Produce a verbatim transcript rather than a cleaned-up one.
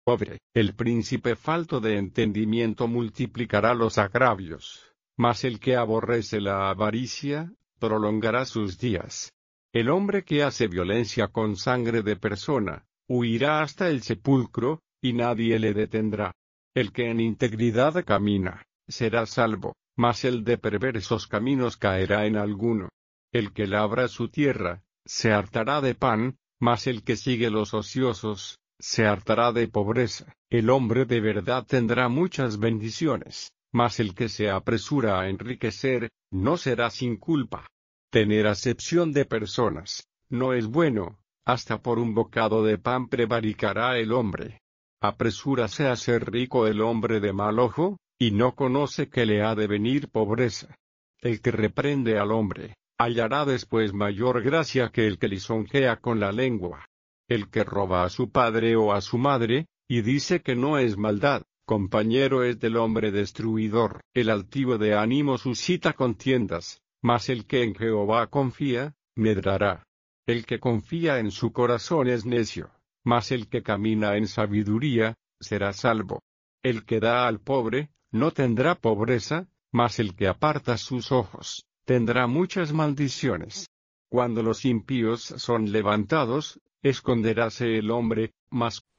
Pobre, el príncipe falto de entendimiento multiplicará los agravios, mas el que aborrece la avaricia, prolongará sus días. El hombre que hace violencia con sangre de persona, huirá hasta el sepulcro, y nadie le detendrá. El que en integridad camina, será salvo, mas el de perversos caminos caerá en alguno. El que labra su tierra, se hartará de pan, mas el que sigue los ociosos, se hartará de pobreza. El hombre de verdad tendrá muchas bendiciones, mas el que se apresura a enriquecer, no será sin culpa. Tener acepción de personas, no es bueno, hasta por un bocado de pan prevaricará el hombre. Apresúrase a ser rico el hombre de mal ojo, y no conoce que le ha de venir pobreza. El que reprende al hombre, hallará después mayor gracia que el que lisonjea con la lengua. El que roba a su padre o a su madre, y dice que no es maldad, compañero es del hombre destruidor. El altivo de ánimo suscita contiendas, mas el que en Jehová confía, medrará. El que confía en su corazón es necio, mas el que camina en sabiduría, será salvo. El que da al pobre, no tendrá pobreza, mas el que aparta sus ojos, tendrá muchas maldiciones. Cuando los impíos son levantados, esconderáse el hombre, mas